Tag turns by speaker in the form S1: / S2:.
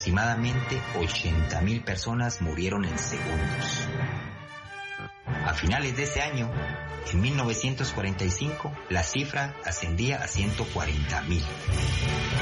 S1: Aproximadamente 80,000 personas murieron en segundos. A finales de ese año, en 1945, la cifra ascendía a 140,000.